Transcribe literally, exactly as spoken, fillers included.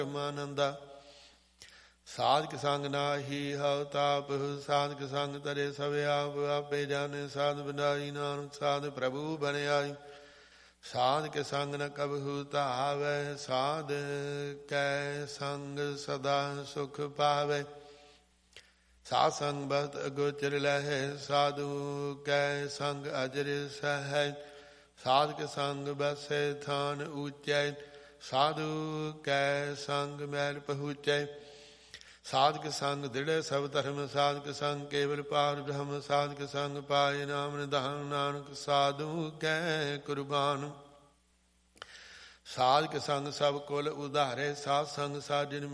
ਆਨੰਦਾ। ਸਾਧਕ ਸੰਗ ਨਾਹੀ ਹਉ ਤਾਪ, ਸਾਧਕ ਸੰਗ ਤਰੇ ਸਭ ਆਪ। ਆਪੇ ਜਾਣੇ ਸਾਧ ਬਨਾਈ, ਨਾਨਕ ਸਾਧ ਪ੍ਰਭੂ ਬਨ ਆਈ। ਸਾਧਕ ਸੰਗ ਨ ਕਬਹੂ ਧਾਵੈ, ਸਾਧ ਕੈ ਸੰਗ ਸਦਾ ਸੁਖ ਪਾਵੈ। ਸਾਧ ਸੰਗ ਬਹੁਤ ਅਗੋਚਰ ਲਹੈ, ਸਾਧੂ ਕੈ ਸੰਗ ਅਜਰ ਸਹੈ। ਸਾਧਕ ਸੰਗ ਬਸੈ ਥਾਨ ਊਚੈ, ਸਾਧੂ ਕੈ ਸੰਗ ਮੈਲ ਪਹੁੰਚੈ। ਸਾਧਕ ਸੰਗ ਦ੍ਰਿੜ੍ਹ ਸਭ ਧਰਮ, ਸਾਧਕ ਸੰਗ ਕੇਵਲ ਪਾਰ ਬ੍ਰਹਮ। ਸਾਧਕ ਸੰਗ ਪਾਏ ਨਾਮ ਨਿਧਾਨ, ਨਾਨਕ ਸਾਧੂ ਕੈ ਕੁਰਬਾਨ। ਸਾਧਕ ਸੰਗ ਸਭ ਕੁਲ ਉਧਾਰੇ, ਸਾਧ ਸੰਗ ਸਾਜਨ